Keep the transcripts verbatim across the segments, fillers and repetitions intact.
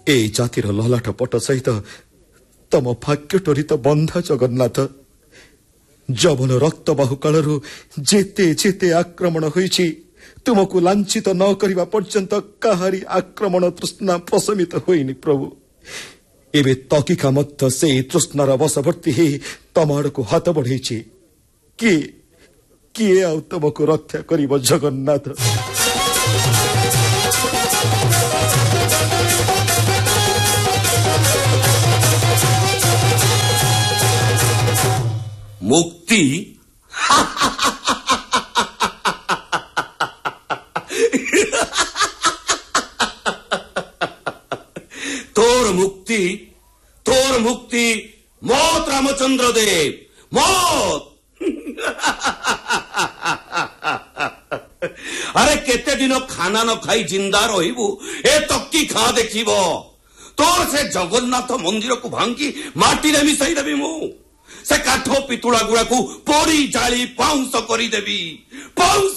ए जातिर ललाट पट सहित तम भाग्य टोरित बंधा जगन्नाथ जबन रक्त बाहु कालरू जेते जेते आक्रमण होईछि तुमको लांछित न करिबा पर्यंत काहारी आक्रमण तृष्णा प्रशमित होइनि प्रभु एबे तकिका मध्य से तृष्णार वशवर्ती हे तम आड़को हाथ बढ़ेछि किए किए आउ तुमको रक्षा करिब जगन्नाथ। मुक्ति तोर मुक्ति तोर मुक्ति मौत रामचंद्र देव मौत। अरे केते दिन खाना न खाई जिंदा रहिबु ए तक्की खा देखिब तोर से जगन्नाथ मंदिर को भांगी माटी रे मिसाई देबी मु से काठ पितुला गुड़ा को पोड़ी जाली पाउंस करदेवी पाउंस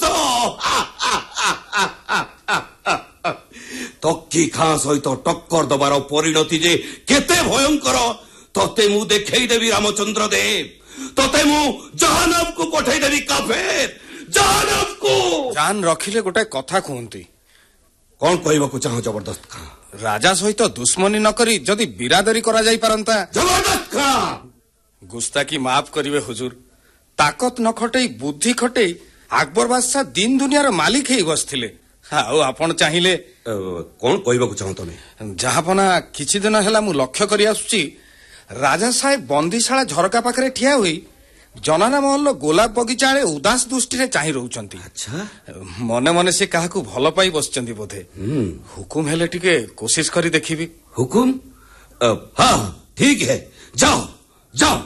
तक्की खां सहित टक्कर दबार परिणति जे केते भयंकर तते मु देखैदेवी रामचंद्र देव तते मु जहन्नम को पठैदेवी काफेर जहन्नम को। जान रखिले गोटे कथा कहती कौन कहबाकू चाहो जबरदस्त खां राजा सहित दुश्मनी न करी जदि बिरादरी करा जाई पारंता जबरदस्त खां गुस्ताकी माफ करिवे हुजूर ताकत न खटई बुद्धि खटई अकबर बादशाह दिन दुनियार मालिक ही बसथिले आउ आपण चाहिले कौन कहबाकू चाहो तमे जहापना किछि दिन हेला मु लक्ष्य करि आसुची राजा साहेब बंदीशाला झरका पाखरे ठिया होई जनाना महल गोलाप बगीचा आड़े उदास दृष्टि रे चाहि रहउचंती। अच्छा मने मने से काहाकू भल पाई बसचंती बोधे हुकुम हेले टिके कोशिश करी देखिबी। हुकुम हां ठीक है जाओ जाओ।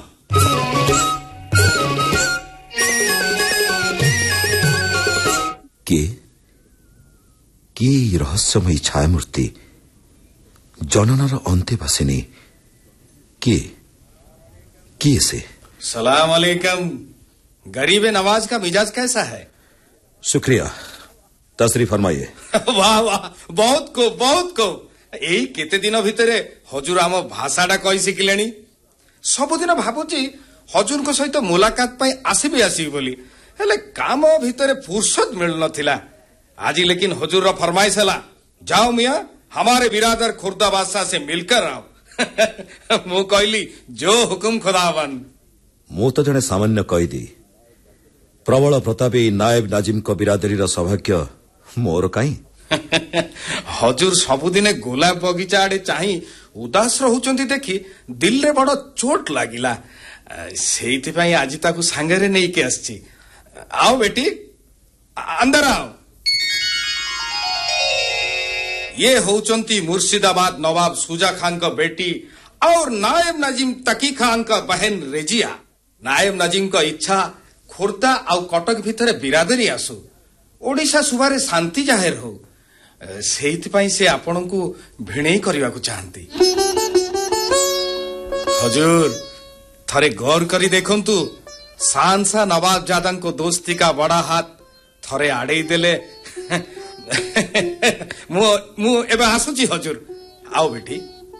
के के रहस्यमयी छायामूर्ति जननार अंते बासिनी के के से? सलाम अलैकुम। गरीब नवाज का मिजाज कैसा है? शुक्रिया तशरीफ फरमाइए। वाह वाह बहुत को बहुत को एई केते दिन भितरे हजूर आम भाषाटा कहि शिखिलेनी सबुदिन भाबुची हजूर को सहित मुलाकात पाई आसीबी आसीबी बोली हेले काम भितरे फुर्सत मिल नथिला आज लेकिन हजूर रा फरमाइश हला जाओ मियां हमारे बिरादर खुर्दा बादशाह से मिलकर आओ। मु कहली जो हुकुम खुदावन। मु तो जने सामान्य कैदी प्रबल प्रतापी नायब नाजिम को बिरादरी रा सौभाग्य मोर काई। हजूर सबुदिने गोलाप बगीचा आड़े चाही उदास रहुचंती देखी दिल रे बड़ चोट लागिला सेइति पई आज ताकू सांगरे नै के आछी। आओ बेटी अंदर आओ। ये होचंती मुर्शिदाबाद नवाब सुजा खान का बेटी और नायब नाजिम तकी खान का बहन रेजिया। नायब नाजिम का इच्छा खुर्दा और कटक भितर बिरादरी आसु ओडिशा सुबारे शांति जाहिर हो सेइति से आपण को भिणेई करने को चाहती। हजूर थरे गौर करी देखंतु शानसा नवाब जादन को दोस्ती का बड़ा हाथ थरे आड़े देले। मु मु एबे आसुची हजूर आओ बेटी।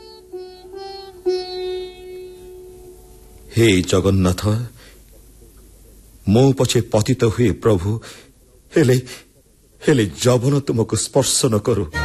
हे जगन्नाथ मो पछे पतित हुए प्रभु हेले हेले जबन तुमको स्पर्श न करू।